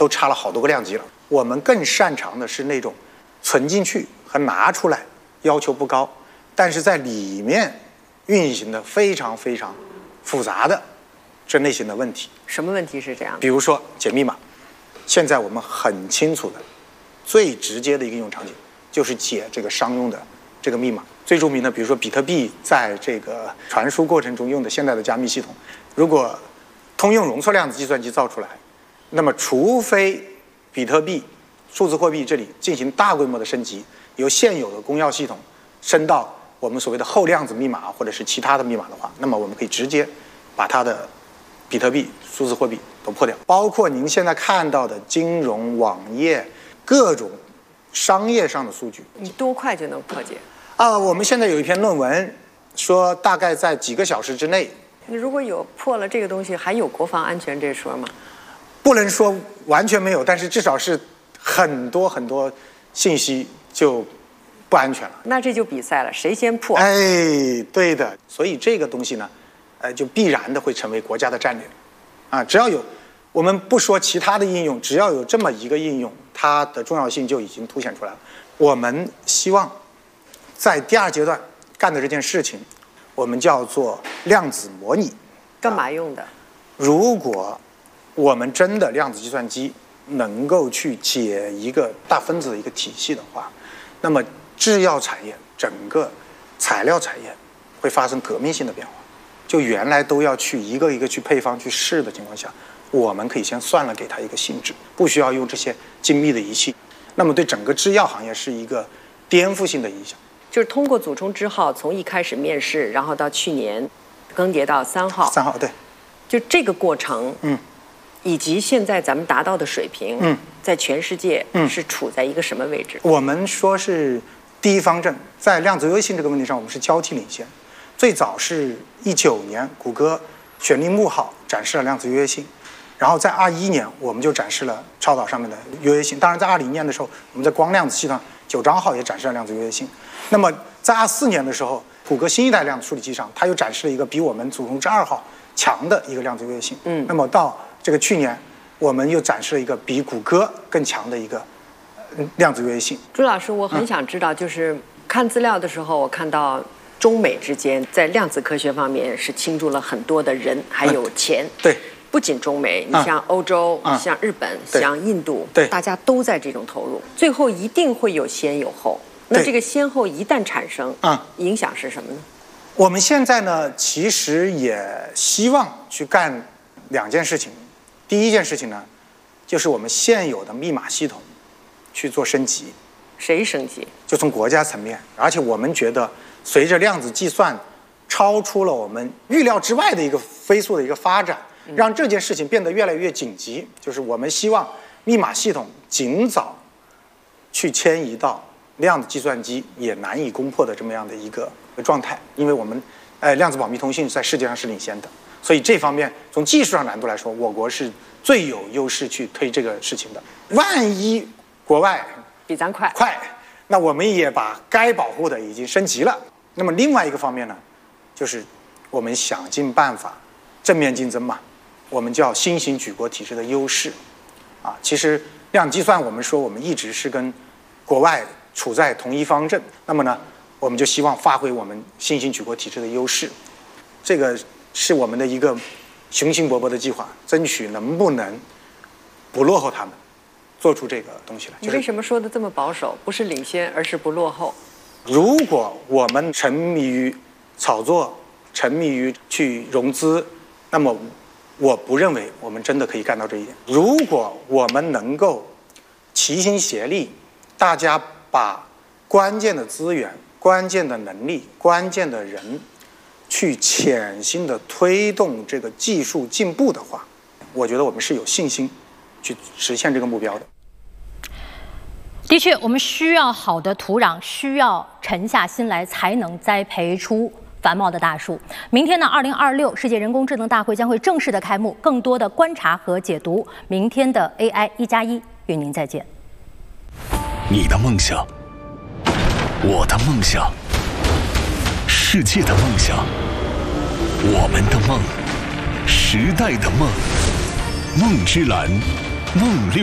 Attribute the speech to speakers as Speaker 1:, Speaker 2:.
Speaker 1: 都插了好多个量级了。我们更擅长的是那种存进去和拿出来要求不高，但是在里面运行的非常非常复杂的这类型的问题。
Speaker 2: 什么问题是这样的？
Speaker 1: 比如说解密码，现在我们很清楚的最直接的一个应用场景就是解这个商用的这个密码。最著名的比如说比特币在这个传输过程中用的现在的加密系统，如果通用容错量子计算机造出来，那么除非比特币数字货币这里进行大规模的升级，由现有的公钥系统升到我们所谓的后量子密码或者是其他的密码的话，那么我们可以直接把它的比特币数字货币都破掉。包括您现在看到的金融网页各种商业上的数据，
Speaker 2: 你多快就能破解？
Speaker 1: 我们现在有一篇论文说大概在几个小时之内。
Speaker 2: 你如果有破了这个东西，还有国防安全这说吗？
Speaker 1: 不能说完全没有，但是至少是很多很多信息就不安全了。
Speaker 2: 那这就比赛了，谁先破？
Speaker 1: 对的。所以这个东西呢，就必然的会成为国家的战略。只要有，我们不说其他的应用，只要有这么一个应用，它的重要性就已经凸显出来了。我们希望在第二阶段干的这件事情，我们叫做量子模拟。
Speaker 2: 干嘛用的？
Speaker 1: 如果我们真的量子计算机能够去解一个大分子的一个体系的话，那么制药产业整个材料产业会发生革命性的变化。就原来都要去一个一个去配方去试的情况下，我们可以先算了给它一个性质，不需要用这些精密的仪器。那么对整个制药行业是一个颠覆性的影响。
Speaker 2: 就是通过祖冲之号从一开始面世，然后到去年更迭到3号。
Speaker 1: 3号，对。
Speaker 2: 就这个过程，以及现在咱们达到的水平，在全世界是处在一个什么位置？
Speaker 1: 我们说是第一方阵，在量子优越性这个问题上，我们是交替领先。最早是19年，谷歌选立木号展示了量子优越性，然后在21年，我们就展示了超导上面的优越性。当然，在20年的时候，我们在光量子系统9章号也展示了量子优越性。那么在24年的时候，谷歌新一代量子处理器上，它又展示了一个比我们祖冲之2号强的一个量子优越性。那么到这个去年，我们又展示了一个比谷歌更强的一个量子优越性。
Speaker 2: 朱老师，我很想知道，就是看资料的时候，我看到中美之间在量子科学方面是倾注了很多的人还有钱。
Speaker 1: 对。
Speaker 2: 不仅中美，你像欧洲、像日本、像印度，大家都在这种投入，最后一定会有先有后。那这个先后一旦产生，影响是什么呢？
Speaker 1: 我们现在呢，其实也希望去干2件事情。第一件事情呢，就是我们现有的密码系统去做升级。
Speaker 2: 谁升级？
Speaker 1: 就从国家层面，而且我们觉得，随着量子计算超出了我们预料之外的一个飞速的一个发展，让这件事情变得越来越紧急。就是我们希望密码系统尽早去迁移到量子计算机也难以攻破的这么样的一个状态，因为我们量子保密通信在世界上是领先的，所以这方面从技术上难度来说，我国是最有优势去推这个事情的。万一国外
Speaker 2: 比咱快，
Speaker 1: 那我们也把该保护的已经升级了。那么另外一个方面呢，就是我们想尽办法正面竞争嘛，我们叫新型举国体制的优势。其实量子计算我们说我们一直是跟国外处在同一方阵，那么呢，我们就希望发挥我们新型举国体制的优势。这个是我们的一个雄心勃勃的计划，争取能不能不落后他们，做出这个东西来。
Speaker 2: 你为什么说的这么保守？不是领先，而是不落后。
Speaker 1: 如果我们沉迷于炒作，沉迷于去融资，那么我不认为我们真的可以干到这一点。如果我们能够齐心协力，大家把关键的资源、关键的能力、关键的人去潜心的推动这个技术进步的话，我觉得我们是有信心去实现这个目标的。
Speaker 3: 的确，我们需要好的土壤，需要沉下心来，才能栽培出繁茂的大树。明天呢，2026世界人工智能大会将会正式的开幕，更多的观察和解读。明天的 AI 1+1与您再见。
Speaker 4: 你的梦想，我的梦想，世界的梦想，我们的梦，时代的梦，梦之蓝，梦6。